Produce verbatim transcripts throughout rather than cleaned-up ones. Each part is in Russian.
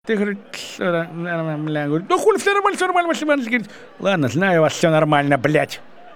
Ты, говорит, нормально, говорит, ну хули, все нормально, все нормально, Василий Иванович, говорит, ладно, знаю у вас все нормально, блядь.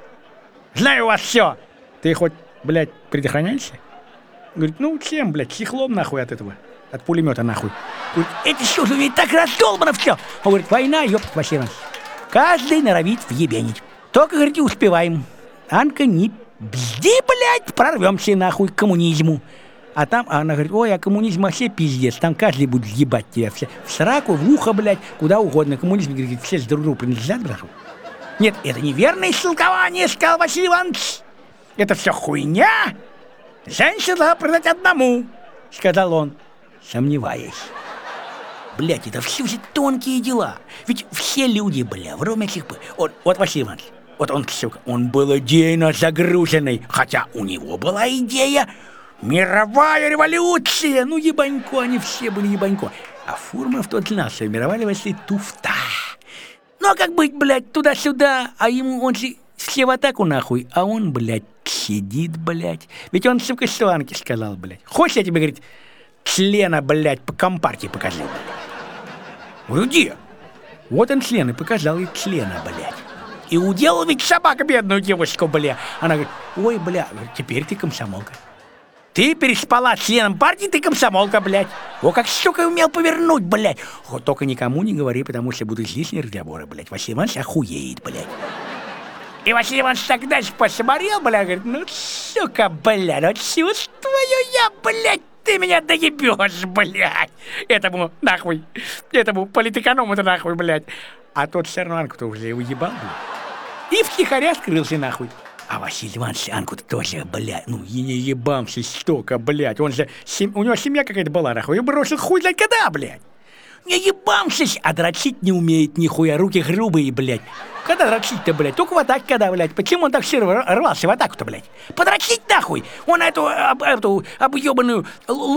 Знаю у вас все. Ты хоть, блядь, предохраняешься? Говорит, ну чем, блядь, чехлом нахуй от этого, от пулемета нахуй. Говорит, это что же, ведь так раздолбано все. Он говорит, война, ёпт, Василий Иванович. Каждый норовит въебенить. Только, говорит, успеваем. Анка, не бзди, блядь, прорвемся нахуй к коммунизму. А там, а она говорит, ой, а коммунизм вообще пиздец, там каждый будет ебать тебя все, в сраку, в ухо, блядь, куда угодно. Коммунизм, говорит, все друг другу принадлежат, блядь. Нет, это неверное истолкование, сказал Василий Иванович. Это все хуйня. Женщина должна продать одному, сказал он, сомневаясь. Блядь, это все же тонкие дела. Ведь все люди, бля, вроде этих... Он, вот Василий Иванович, вот он, сука, он был идейно загруженный, хотя у него была идея мировая революция. Ну, ебанько, они все были ебанько. А Фурманов тот знал, что мировая революция туфта. Ну, а как быть, блядь, туда-сюда, а ему, он же все в атаку нахуй, а он, блядь, сидит, блядь. Ведь он, сука, что Анке сказал, блядь. Хочешь, я тебе, говорит, члена, блядь, по компартии покажу, блядь. Говорю, где? Вот он член, и показал ей члена, блядь. И уделал ведь собака бедную девушку, бля. Она говорит, ой, бля, теперь ты комсомолка. Ты переспала с членом партии, ты комсомолка, блядь. О, как сука умел повернуть, блядь. Вот только никому не говори, потому что будут лишние разговоры, блядь. Василий Иванович охуеет, блядь. И Василий Иванович тогда же посмотрел, блядь, говорит, ну, сука, блядь, ну, чувствую я, блядь, ты меня доебешь, блядь. Этому, нахуй, этому политэконому-то, нахуй, блядь. А тот все равно Анку-то уже уебал, блядь. И втихаря скрылся, нахуй. А Василий Иванович Анку-то тоже, блядь, ну, и не ебамся столько, блядь. Он же, сем... у него семья какая-то была, нахуй, и бросил хуй знать когда, блядь. Не ебамся, а дрочить не умеет нихуя, руки грубые, блядь. Когда дрочить-то, блядь? Только в атаке когда, блядь. Почему он так все рвался в атаку-то, блядь? Подрочить нахуй! Он эту, об, эту объебанную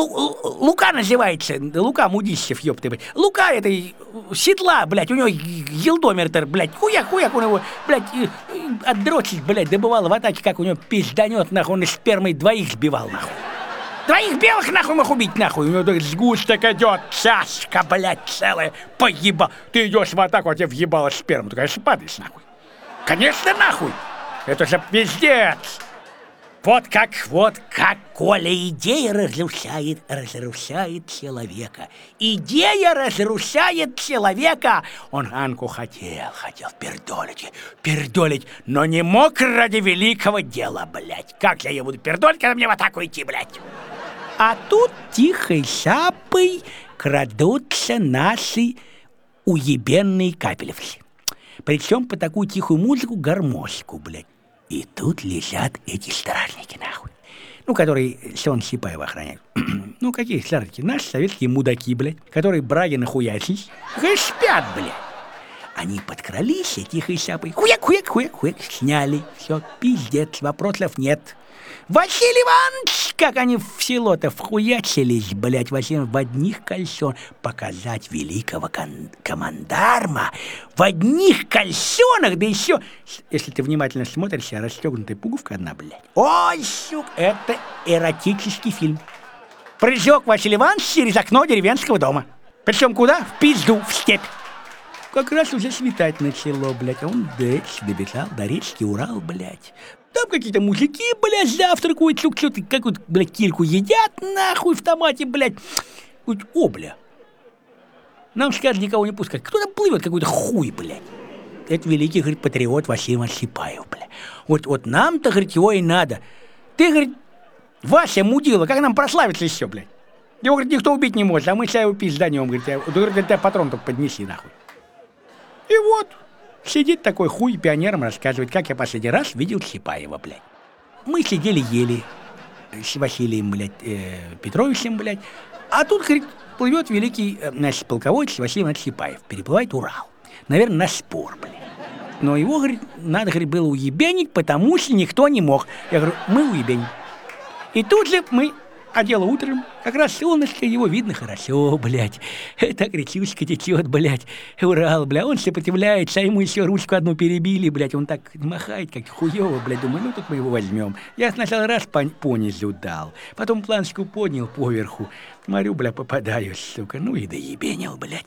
Лука называется. Лука Мудищев, ёпты, блядь. Лука этой седла, блядь, у него елдомертер, блядь. Хуяк-хуяк у него, блядь, отдрочить, блядь, добывал в атаке, как у него пизданет, нахуй, он из спермой двоих сбивал, нахуй. Двоих белых нахуй мог убить, нахуй. У него так сгусток идет, чашка, блядь, целая, поебал. Ты идешь в атаку, а тебе въебало сперму. Ты, конечно, падаешь, нахуй. Конечно, нахуй. Это же пиздец. Вот как, вот как, Коля, идея разрушает, разрушает человека. Идея разрушает человека. Он Анку хотел, хотел пердолить, пердолить, но не мог ради великого дела, блядь. Как я ее буду пердолить, когда мне в атаку идти, блядь? А тут тихой шапой крадутся наши уебенные капелевцы. Причем по такую тихую музыку гармошку, блядь. И тут лежат эти стражники, нахуй. Ну, которые Сон Сипаева охраняют. Ну, какие стражники? Наши советские мудаки, блядь, которые браги нахуячились. Хай спят, блядь. Они подкрались, и тихой шапой хуяк, хуяк, хуяк, хуяк, сняли. Все, пиздец, вопросов нет. Василий Иванович, как они в село-то вхуячились, блядь, Василий в одних кальсон. Показать великого кон- командарма в одних кальсонах, да еще, если ты внимательно смотришь, расстегнутая пуговка одна, блядь. Ой, сук, это эротический фильм. Прыжок Василий Иванович через окно деревенского дома. Причем куда? В пизду, в степь. Как раз уже светать начало, блядь, а он дальше добежал до речки Урал, блядь. Там какие-то мужики, блядь, завтракают, что-то, какую-то, блядь, кильку едят, нахуй, в томате, блядь. Говорит, о, бля, нам, скажет, никого не пускать. Кто там плывет, какой-то хуй, блядь. Это великий, говорит, патриот Василий Иванович Сипаев, блядь. Вот, вот нам-то, говорит, его и надо. Ты, говорит, Вася, мудила, как нам прославиться еще, блядь? Его, говорит, никто убить не может, а мы себя его пизданем, говорит, я, говорит, тебя патрон только поднеси, нахуй. И вот, сидит такой хуй пионером, рассказывает, как я последний раз видел Сипаева, блядь. Мы сидели, ели с Василием, блядь, э, Петровичем, блядь. А тут, говорит, плывет великий э, наш полководец Василий Иванович Сипаев. Переплывает Урал. Наверное, на спор, блядь. Но его, говорит, надо, говорит, было уебенить, потому что никто не мог. Я говорю, мы уебеним. И тут же мы А дело утром, как раз солнышко, его видно хорошо, блядь. Так речушка течет, блядь. Урал, бля, он сопротивляется, а ему еще ручку одну перебили, блядь. Он так махает, как хуёво, блядь. Думаю, ну тут мы его возьмем. Я сначала раз по, понизу дал, потом планочку поднял поверху. Смотрю, бля, попадаю, сука. Ну и доебенил, блядь.